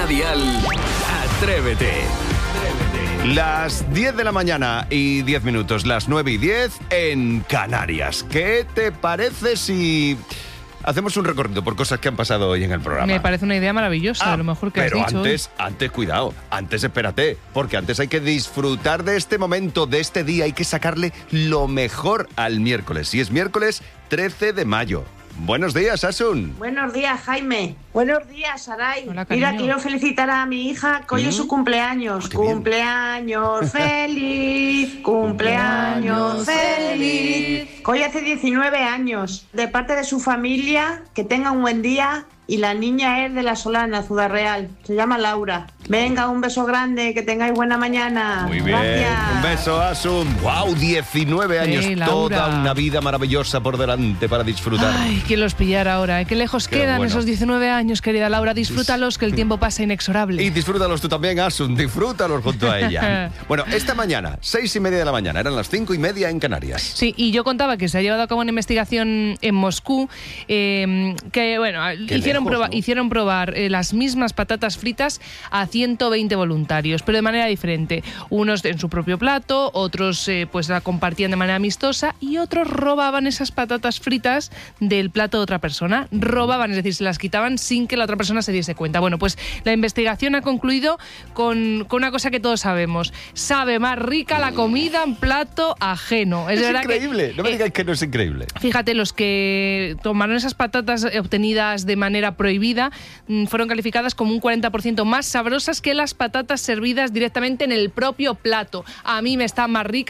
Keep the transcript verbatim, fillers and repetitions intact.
Dial, Atrévete. Las diez de la mañana y diez minutos, las nueve y diez en Canarias. ¿Qué te parece si hacemos un recorrido por cosas que han pasado hoy en el programa? Me parece una idea maravillosa, Ah, a lo mejor que has pero dicho. antes, antes, cuidado, antes espérate, porque antes hay que disfrutar de este momento, de este día, hay que sacarle lo mejor al miércoles. Si es miércoles trece de mayo. Buenos días, Asun. Buenos días, Jaime. Buenos días, Saray. Hola, cariño. Mira, quiero felicitar a mi hija, que hoy es su cumpleaños. Ah, qué bien. Cumpleaños feliz, cumpleaños feliz. Que hoy hace diecinueve años. De parte de su familia, que tenga un buen día. Y la niña es de La Solana, Ciudad Real. Se llama Laura. Venga, un beso grande, que tengáis buena mañana. Muy bien, Gracias. un beso, Asun. Wow, diecinueve años, Sí, Laura. toda una vida maravillosa por delante para disfrutar. Ay, quién los pillara ahora, ¿eh? Qué lejos Qué quedan bueno. esos diecinueve años, querida Laura. Disfrútalos, que el tiempo pasa inexorable. Y disfrútalos tú también, Asun, disfrútalos junto a ella. Bueno, esta mañana, seis y media de la mañana, eran las cinco y media en Canarias. Sí, y yo contaba que se ha llevado a cabo una investigación en Moscú, eh, que, bueno, Qué hicieron, lejos, proba- ¿no? hicieron probar eh, las mismas patatas fritas a ciento veinte voluntarios, pero de manera diferente. Unos en su propio plato, otros eh, pues la compartían de manera amistosa y otros robaban esas patatas fritas del plato de otra persona. Robaban, es decir, se las quitaban sin que la otra persona se diese cuenta. Bueno, pues la investigación ha concluido con, con una cosa que todos sabemos. Sabe más rica la comida en plato ajeno. Es, Es verdad que, increíble, no me eh, digáis que no es increíble. Fíjate, los que tomaron esas patatas obtenidas de manera prohibida mm, fueron calificadas como un cuarenta por ciento más sabrosas que las patatas servidas directamente en el propio plato. A mí me están más ricas